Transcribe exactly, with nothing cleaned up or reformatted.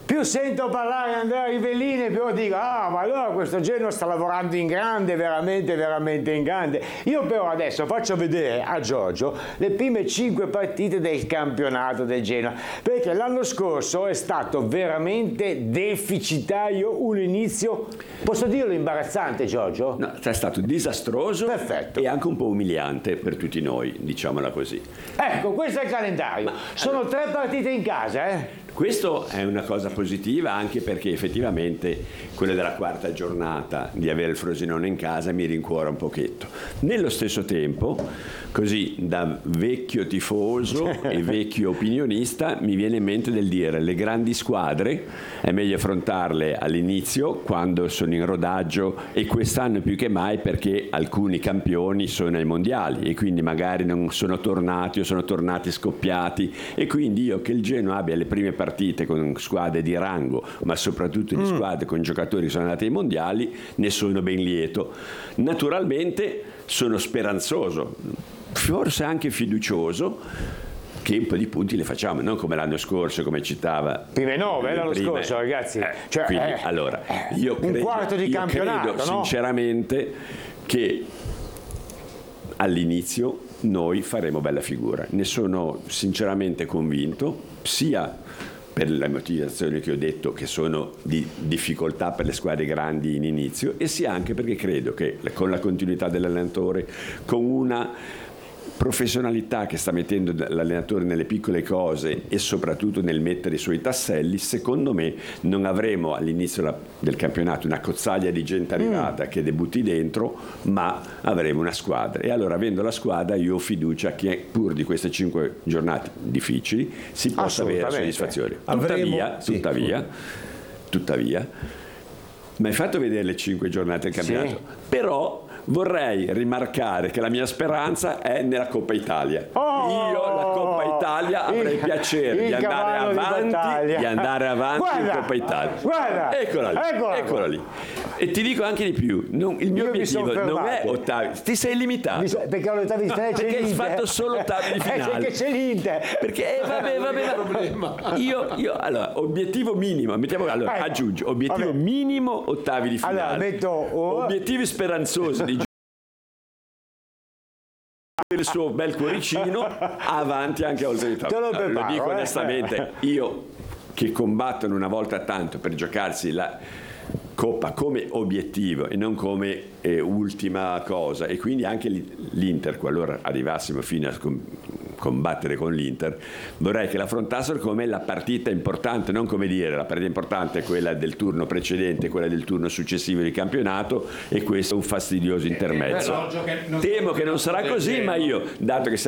più sento parlare Andrea Rivellini, più dico, ah, ma allora questo Genoa sta lavorando in grande, veramente, veramente in grande. Io però adesso faccio vedere a Giorgio le prime cinque partite del campionato del Genoa, perché l'anno scorso è stato veramente deficitario, un inizio, posso dirlo, imbarazzante, Giorgio? No, è stato disastroso. Perfetto. E anche un po' umiliante per tutti noi, diciamola così. Ecco, questo è il calendario. Ma, sono allora, tre partite in casa, eh? Questo è una cosa positiva, anche perché effettivamente quella della quarta giornata di avere il Frosinone in casa mi rincuora un pochetto. Nello stesso tempo, così da vecchio tifoso e vecchio opinionista, mi viene in mente del dire: le grandi squadre è meglio affrontarle all'inizio, quando sono in rodaggio, e quest'anno più che mai perché alcuni campioni sono ai mondiali e quindi magari non sono tornati o sono tornati scoppiati, e quindi io che il Genoa abbia le prime partite con squadre di rango, ma soprattutto di squadre con giocatori che sono andati ai mondiali, ne sono ben lieto. Naturalmente sono speranzoso, forse anche fiducioso, che un po' di punti le facciamo, non come l'anno scorso, come citava. Prime nove l'anno prime, scorso, ragazzi. Eh, cioè, quindi, eh, allora, eh, io credo, un quarto di io campionato, credo no? sinceramente che all'inizio noi faremo bella figura. Ne sono sinceramente convinto, sia per le motivazioni che ho detto, che sono di difficoltà per le squadre grandi in inizio, e sia anche perché credo che con la continuità dell'allenatore, con una professionalità che sta mettendo l'allenatore nelle piccole cose e soprattutto nel mettere i suoi tasselli, secondo me non avremo all'inizio del campionato una cozzaglia di gente arrivata mm. che debutti dentro, ma avremo una squadra. E allora, avendo la squadra, io ho fiducia che pur di queste cinque giornate difficili si possa avere soddisfazione. Tuttavia, sì. tuttavia, tuttavia, mi hai fatto vedere le cinque giornate del campionato, sì. Però vorrei rimarcare che la mia speranza è nella Coppa Italia. Oh, io la Coppa Italia avrei il, piacere il di andare avanti, di, di andare avanti guarda, in Coppa Italia. Guarda, eccola lì, eccola, eccola lì. E ti dico anche di più, non, il mio io obiettivo non è ottavi, ti sei limitato. So, perché all'ottavi di finale no, c'è perché l'Inter. hai fatto solo ottavi di finale. Perché c'è l'Inter. Perché eh, vabbè, vabbè, vabbè. Io, io allora, obiettivo minimo, mettiamo, allora, eh, aggiungi, obiettivo vabbè. minimo ottavi di finale. Allora, metto, oh. Obiettivi speranzosi di il suo bel cuoricino avanti anche oltre l'Italia. Te lo, no, preparo, lo dico eh? onestamente, io che combattono una volta tanto per giocarsi la Coppa come obiettivo e non come eh, ultima cosa, e quindi anche l'Inter, qualora arrivassimo fino a combattere con l'Inter, vorrei che l'affrontassero come la partita importante, non come dire la partita importante è quella del turno precedente, quella del turno successivo di campionato, e questo è un fastidioso intermezzo. Temo che non sarà così, ma io, dato che